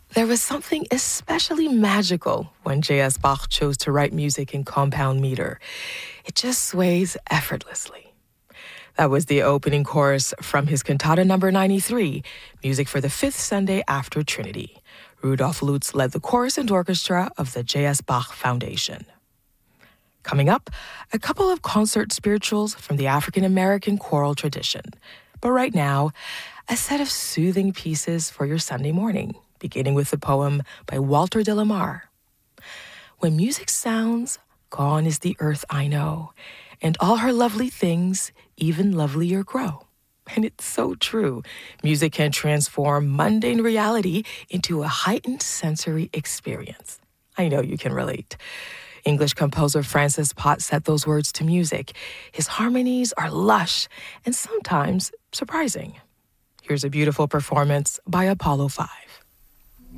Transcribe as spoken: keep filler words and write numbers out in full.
There was something especially magical when J S. Bach chose to write music in compound meter. It just sways effortlessly. That was the opening chorus from his Cantata number ninety-three, music for the fifth Sunday after Trinity. Rudolf Lutz led the chorus and orchestra of the J S. Bach Foundation. Coming up, a couple of concert spirituals from the African-American choral tradition. But right now, a set of soothing pieces for your Sunday morning, beginning with the poem by Walter de la Mare. When music sounds, gone is the earth I know, and all her lovely things even lovelier grow. And it's so true. Music can transform mundane reality into a heightened sensory experience. I know you can relate. English composer Francis Pott set those words to music. His harmonies are lush and sometimes surprising. Here's a beautiful performance by Apollo five.